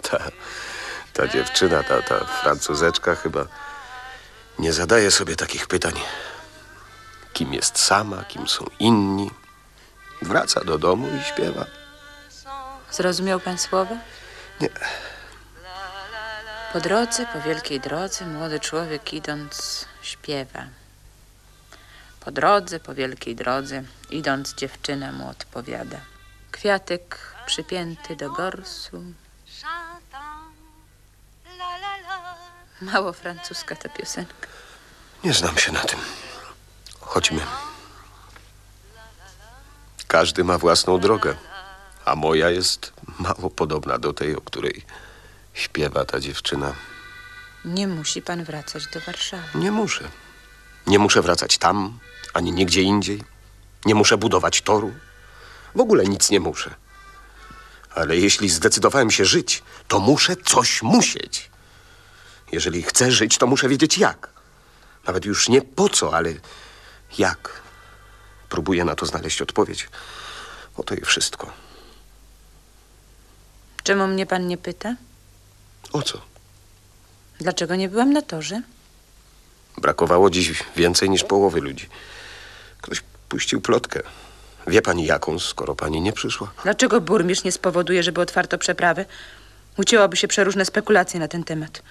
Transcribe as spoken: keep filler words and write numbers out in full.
Ta, ta dziewczyna, ta, ta Francuzeczka chyba nie zadaje sobie takich pytań. Kim jest sama, kim są inni. Wraca do domu i śpiewa. Zrozumiał pan słowa? Nie. Po drodze, po wielkiej drodze, młody człowiek idąc śpiewa. Po drodze, po wielkiej drodze, idąc dziewczyna mu odpowiada. Kwiatek przypięty do gorsu. Mało francuska ta piosenka. Nie znam się na tym. Chodźmy. Każdy ma własną drogę, a moja jest mało podobna do tej, o której śpiewa ta dziewczyna. Nie musi pan wracać do Warszawy. Nie muszę. Nie muszę wracać tam, ani nigdzie indziej. Nie muszę budować toru. W ogóle nic nie muszę. Ale jeśli zdecydowałem się żyć, to muszę coś musieć. Jeżeli chcę żyć, to muszę wiedzieć jak. Nawet już nie po co, ale jak. Próbuję na to znaleźć odpowiedź. Oto i wszystko. Czemu mnie pan nie pyta? O co? Dlaczego nie byłam na torze? Brakowało dziś więcej niż połowy ludzi. Ktoś puścił plotkę. Wie pani jaką, skoro pani nie przyszła? Dlaczego burmistrz nie spowoduje, żeby otwarto przeprawę? Ucięłoby się przeróżne spekulacje na ten temat.